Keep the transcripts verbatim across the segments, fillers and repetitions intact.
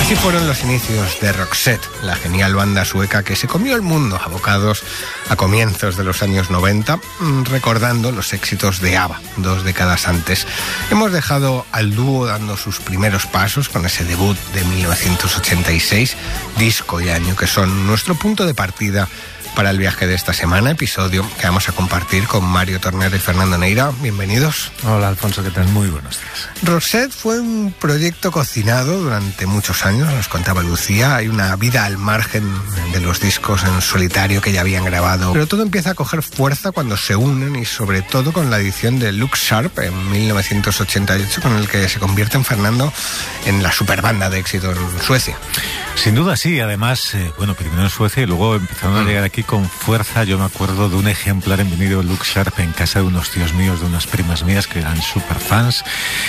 Así fueron los inicios de Roxette, la genial banda sueca que se comió el mundo abocados a comienzos de los años noventa, recordando los éxitos de ABBA, dos décadas antes. Hemos dejado al dúo dando sus primeros pasos con ese debut de mil novecientos ochenta y seis, disco y año que son nuestro punto de partida para el viaje de esta semana, episodio que vamos a compartir con Mario Tornero y Fernando Neira. Bienvenidos. Hola, Alfonso, ¿qué tal? Muy buenos días. Roxette fue un proyecto cocinado durante muchos años, nos contaba Lucía. Hay una vida al margen de los discos en solitario que ya habían grabado, pero todo empieza a coger fuerza cuando se unen y sobre todo con la edición de Look Sharp en mil novecientos ochenta y ocho, con el que se convierte en Fernando en la superbanda de éxito en Suecia. Sin duda sí, además, eh, bueno, primero en Suecia y luego empezaron a llegar aquí con fuerza. Yo me acuerdo de un ejemplar en vinilo Look Sharp en casa de unos tíos míos, de unas primas mías que eran súper fans.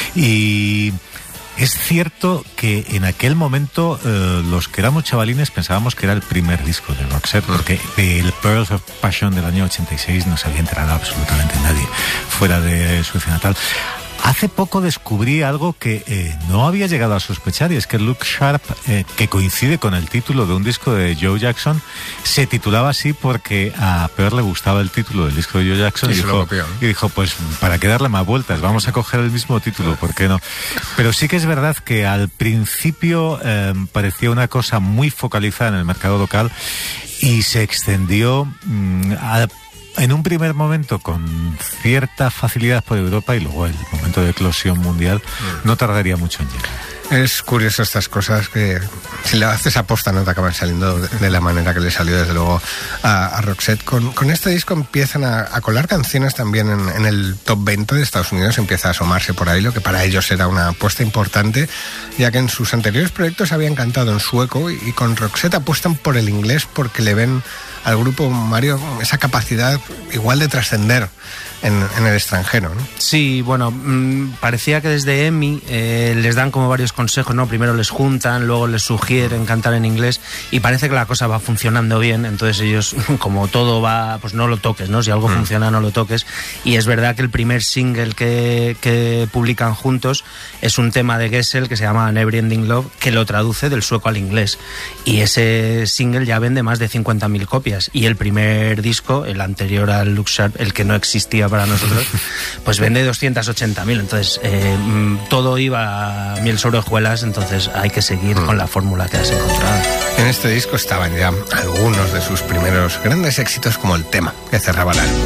Y es cierto que en aquel momento eh, los que éramos chavalines pensábamos que era el primer disco de Roxette, porque el Pearls of Passion del año ochenta y seis no se había enterado absolutamente nadie fuera de Suecia natal. Hace poco descubrí algo que eh, no había llegado a sospechar, y es que Look Sharp, eh, que coincide con el título de un disco de Joe Jackson, se titulaba así porque a Pearl le gustaba el título del disco de Joe Jackson y, y, dijo, y dijo, pues para que darle más vueltas, vamos a coger el mismo título, ¿por qué no? Pero sí que es verdad que al principio eh, parecía una cosa muy focalizada en el mercado local y se extendió mmm, a en un primer momento con cierta facilidad por Europa y luego el momento de eclosión mundial no tardaría mucho en llegar. Es curioso estas cosas que si lo haces aposta no te acaban saliendo de, de la manera que le salió desde luego a, a Roxette. Con, con este disco empiezan a, a colar canciones también en, en el top veinte de Estados Unidos, empieza a asomarse por ahí, lo que para ellos era una apuesta importante, ya que en sus anteriores proyectos habían cantado en sueco y, y con Roxette apuestan por el inglés porque le ven al grupo, Mario, esa capacidad igual de trascender en, en el extranjero, ¿no? Sí, bueno, mmm, parecía que desde EMI eh, les dan como varios consejos, ¿no? Primero les juntan, luego les sugieren cantar en inglés y parece que la cosa va funcionando bien, entonces ellos, como todo va, pues no lo toques, ¿no? Si algo mm. funciona, no lo toques. Y es verdad que el primer single que, que publican juntos es un tema de Gessel que se llama Never Ending Love, que lo traduce del sueco al inglés. Y ese single ya vende más de cincuenta mil copias. Y el primer disco, el anterior al Look Sharp, el que no existía para nosotros, pues vende doscientas ochenta mil. Entonces, eh, todo iba a miel sobre hojuelas, entonces hay que seguir mm. con la fórmula que has encontrado. En este disco estaban ya algunos de sus primeros grandes éxitos, como el tema que cerraba el álbum.